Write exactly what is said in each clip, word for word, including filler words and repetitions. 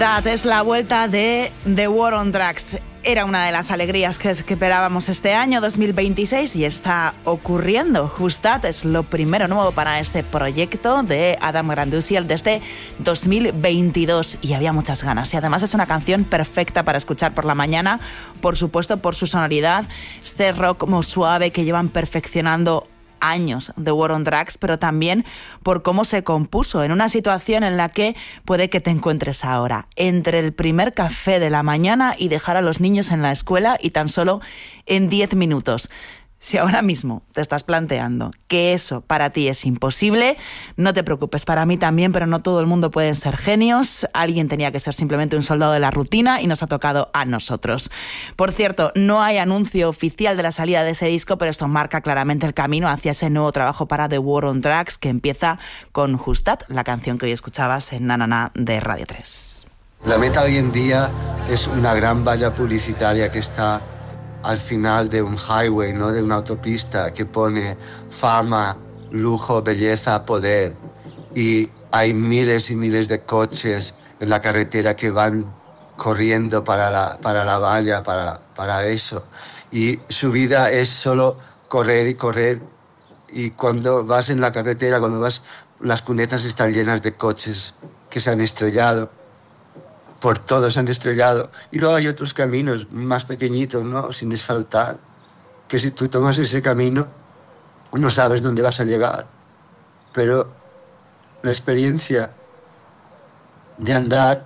Es la vuelta de The War on Drugs. Era una de las alegrías que, que esperábamos este año dos mil veintiséis y está ocurriendo. Just That es lo primero nuevo para este proyecto de Adam Grandusiel desde dos mil veintidós y había muchas ganas. Y además es una canción perfecta para escuchar por la mañana, por supuesto por su sonoridad, este rock como suave que llevan perfeccionando años de War on Drugs, pero también por cómo se compuso en una situación en la que puede que te encuentres ahora, entre el primer café de la mañana y dejar a los niños en la escuela y tan solo en diez minutos. Si ahora mismo te estás planteando que eso para ti es imposible, no te preocupes, para mí también, pero no todo el mundo puede ser genios. Alguien tenía que ser simplemente un soldado de la rutina y nos ha tocado a nosotros. Por cierto, no hay anuncio oficial de la salida de ese disco, pero esto marca claramente el camino hacia ese nuevo trabajo para The War on Drugs, que empieza con Just That, la canción que hoy escuchabas en Na Na Na de Radio tres. La meta hoy en día es una gran valla publicitaria que está al final de un highway, ¿no? De una autopista que pone fama, lujo, belleza, poder. Y hay miles y miles de coches en la carretera que van corriendo para la, para la valla, para, para eso. Y su vida es solo correr y correr. Y cuando vas en la carretera, cuando vas, las cunetas están llenas de coches que se han estrellado. Por todos han estrellado. Y luego hay otros caminos más pequeñitos, ¿no? Sin asfaltar. Que si tú tomas ese camino, no sabes dónde vas a llegar. Pero la experiencia de andar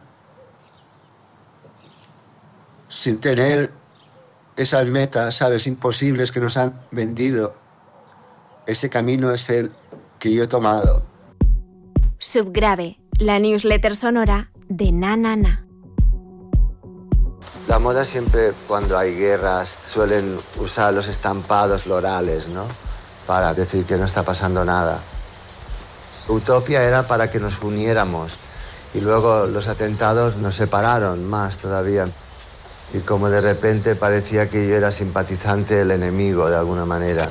sin tener esas metas, ¿sabes? Imposibles que nos han vendido. Ese camino es el que yo he tomado. Subgrave, la newsletter sonora de Na Na Na. La moda siempre, cuando hay guerras, suelen usar los estampados florales, ¿no? Para decir que no está pasando nada. Utopia era para que nos uniéramos y luego los atentados nos separaron más todavía. Y como de repente parecía que yo era simpatizante del enemigo de alguna manera.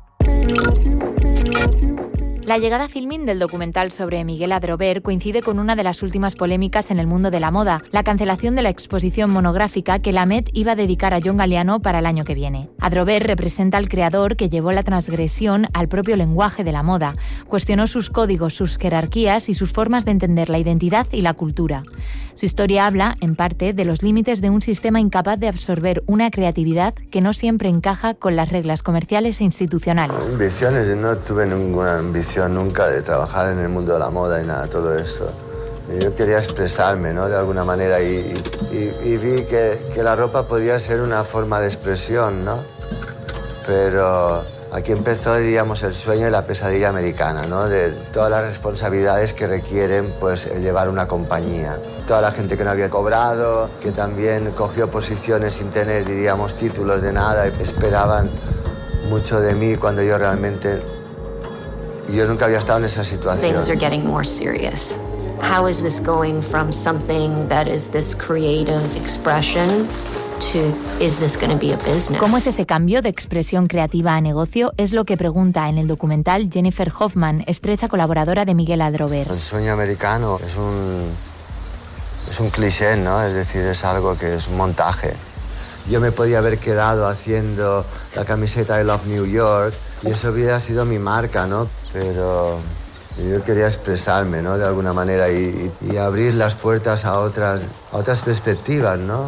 La llegada filming del documental sobre Miguel Adrover coincide con una de las últimas polémicas en el mundo de la moda, la cancelación de la exposición monográfica que la Met iba a dedicar a John Galliano para el año que viene. Adrover representa al creador que llevó la transgresión al propio lenguaje de la moda, cuestionó sus códigos, sus jerarquías y sus formas de entender la identidad y la cultura. Su historia habla, en parte, de los límites de un sistema incapaz de absorber una creatividad que no siempre encaja con las reglas comerciales e institucionales. Ambiciones, yo no tuve ninguna ambición nunca de trabajar en el mundo de la moda y nada, todo eso. Yo quería expresarme, ¿no? De alguna manera y, y, y vi que, que la ropa podía ser una forma de expresión, ¿no? Pero aquí empezó, diríamos, el sueño y la pesadilla americana, ¿no? De todas las responsabilidades que requieren, pues, el llevar una compañía. Toda la gente que no había cobrado, que también cogió posiciones sin tener, diríamos, títulos de nada, esperaban mucho de mí cuando yo realmente... Yo nunca había estado en esa situación. Things are getting more serious. How is this going from something that is this creative expression to is this going to be a business? ¿Cómo es ese cambio de expresión creativa a negocio? Es lo que pregunta en el documental Jennifer Hoffman, estrecha colaboradora de Miguel Adrover. El sueño americano es un es un cliché, ¿no? Es decir, es algo que es un montaje. Yo me podía haber quedado haciendo la camiseta I Love New York y eso hubiera sido mi marca, ¿no? Pero yo quería expresarme, ¿no? De alguna manera y, y, y abrir las puertas a otras, a otras perspectivas, ¿no?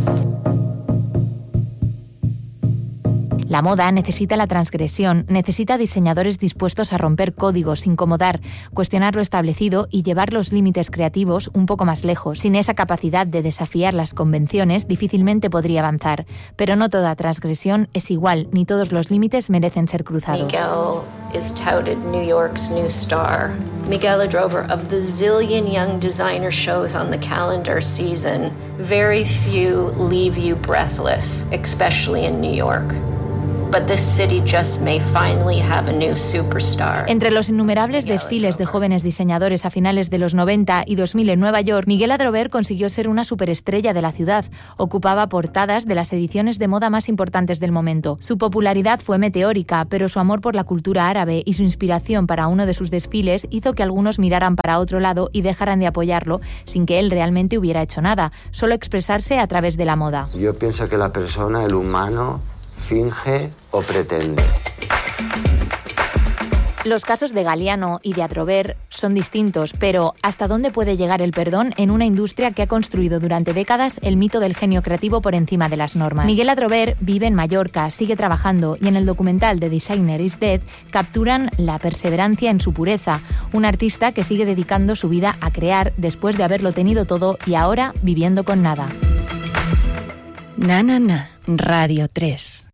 La moda necesita la transgresión, necesita diseñadores dispuestos a romper códigos, incomodar, cuestionar lo establecido y llevar los límites creativos un poco más lejos. Sin esa capacidad de desafiar las convenciones, difícilmente podría avanzar. Pero no toda transgresión es igual, ni todos los límites merecen ser cruzados. Miguel is touted New York's new star. Miguel Adrover, of the zillion young designer shows on the calendar season, very few leave you breathless, especially in New York. but this city just may finally have a new superstar. Entre los innumerables desfiles de jóvenes diseñadores a finales de los noventa y dos mil en Nueva York, Miguel Adrover consiguió ser una superestrella de la ciudad. Ocupaba portadas de las ediciones de moda más importantes del momento. Su popularidad fue meteórica, pero su amor por la cultura árabe y su inspiración para uno de sus desfiles hizo que algunos miraran para otro lado y dejaran de apoyarlo sin que él realmente hubiera hecho nada, solo expresarse a través de la moda. Yo pienso que la persona, el humano, finge o pretende. Los casos de Galliano y de Adrover son distintos, pero ¿hasta dónde puede llegar el perdón en una industria que ha construido durante décadas el mito del genio creativo por encima de las normas? Miguel Adrover vive en Mallorca, sigue trabajando y en el documental The Designer is Dead capturan la perseverancia en su pureza, un artista que sigue dedicando su vida a crear después de haberlo tenido todo y ahora viviendo con nada. Na, na, na, Radio tres.